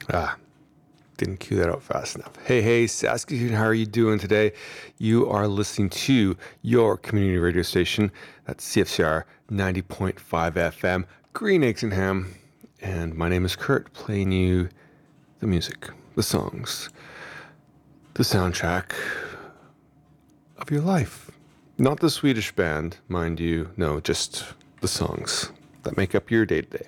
Ah, didn't cue that out fast enough. Hey, Saskatoon, how are you doing today? You are listening to your community radio station. That's CFCR 90.5 FM, Green Eggs and Ham. And my name is Kurt, playing you the music, the songs, the soundtrack of your life. Not the Swedish band, mind you. No, just the songs that make up your day-to-day.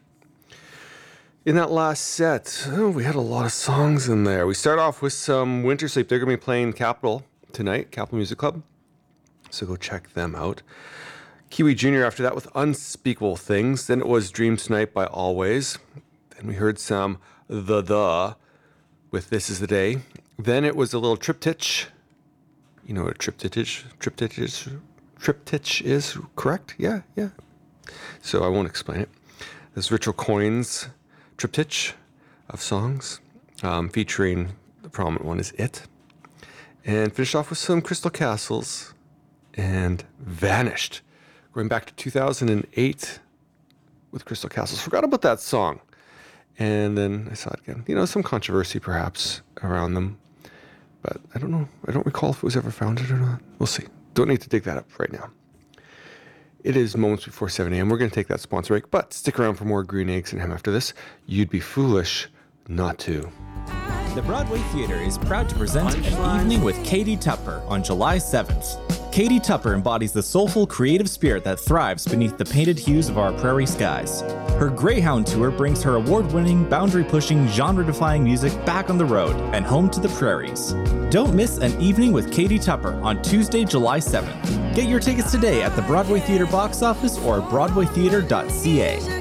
In that last set, we had a lot of songs in there. We start off with some Winter Sleep. They're going to be playing Capital tonight, Capital Music Club. So go check them out. Kiwi Jr. after that with Unspeakable Things. Then it was Dreams Tonight by Always. Then we heard some The with This Is the Day. Then it was a little triptych. You know what a triptych is? Triptych is, correct? Yeah. So I won't explain it. There's Ritual Coins triptych of songs, featuring the prominent one is It. And finished off with some Crystal Castles and Vanished. Going back to 2008 with Crystal Castles. Forgot about that song. And then I saw it again. You know, some controversy perhaps around them. But I don't know. I don't recall if it was ever founded or not. We'll see. Don't need to dig that up right now. It is moments before 7 a.m. We're going to take that sponsor break, but stick around for more Green Eggs and Ham after this. You'd be foolish not to. The Broadway Theatre is proud to present An Evening with Katie Tupper on July 7th. Katie Tupper embodies the soulful, creative spirit that thrives beneath the painted hues of our prairie skies. Her Greyhound tour brings her award-winning, boundary-pushing, genre-defying music back on the road and home to the prairies. Don't miss An Evening with Katie Tupper on Tuesday, July 7th. Get your tickets today at the Broadway Theatre box office or broadwaytheatre.ca.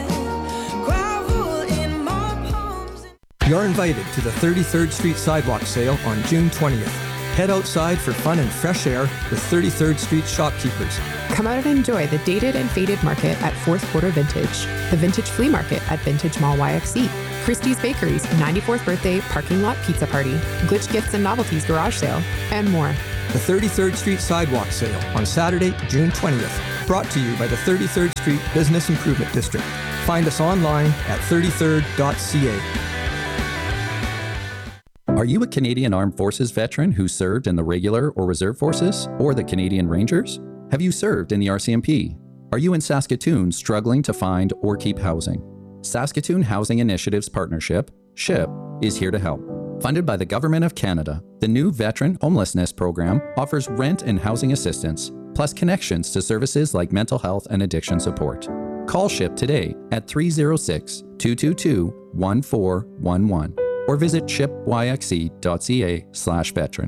You're invited to the 33rd Street Sidewalk Sale on June 20th. Head outside for fun and fresh air with 33rd Street shopkeepers. Come out and enjoy the dated and faded market at Fourth Quarter Vintage, the Vintage Flea Market at Vintage Mall YXC, Christie's Bakery's 94th birthday parking lot pizza party, Glitch Gifts and Novelties garage sale, and more. The 33rd Street Sidewalk Sale on Saturday, June 20th. Brought to you by the 33rd Street Business Improvement District. Find us online at 33rd.ca. Are you a Canadian Armed Forces veteran who served in the regular or reserve forces or the Canadian Rangers? Have you served in the RCMP? Are you in Saskatoon struggling to find or keep housing? Saskatoon Housing Initiatives Partnership, SHIP, is here to help. Funded by the Government of Canada, the new Veteran Homelessness Program offers rent and housing assistance, plus connections to services like mental health and addiction support. Call SHIP today at 306-222-1411. or visit shippyxe.ca/veteran.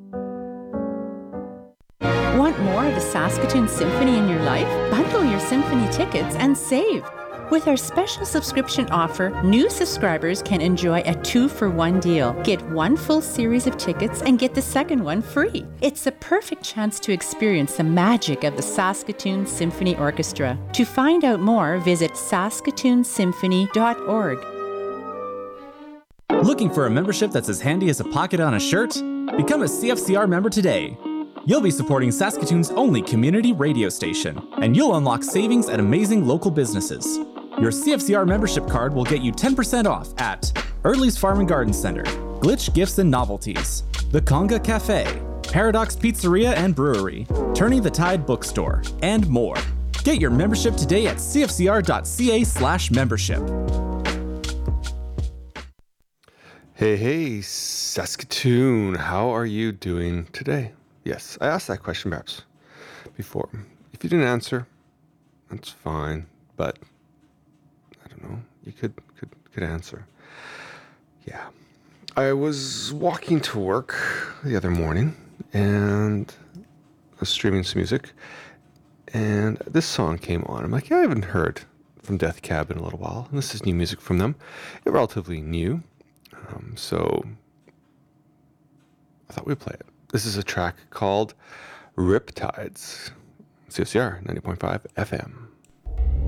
Want more of the Saskatoon Symphony in your life? Bundle your symphony tickets and save. With our special subscription offer, new subscribers can enjoy a 2-for-1 deal. Get one full series of tickets and get the second one free. It's the perfect chance to experience the magic of the Saskatoon Symphony Orchestra. To find out more, visit saskatoonsymphony.org. Looking for a membership that's as handy as a pocket on a shirt? Become a CFCR member today. You'll be supporting Saskatoon's only community radio station, and you'll unlock savings at amazing local businesses. Your CFCR membership card will get you 10% off at Early's Farm and Garden Center, Glitch Gifts and Novelties, The Conga Cafe, Paradox Pizzeria and Brewery, Turning the Tide Bookstore, and more. Get your membership today at cfcr.ca/membership. Hey, Saskatoon, how are you doing today? Yes, I asked that question perhaps before. If you didn't answer, that's fine, but I don't know, you could answer. Yeah. I was walking to work the other morning and I was streaming some music and this song came on. I'm like, yeah, I haven't heard from Death Cab in a little while. And this is new music from them. It's relatively new. So I thought we'd play it. This is a track called Riptides, CFCR 90.5 FM.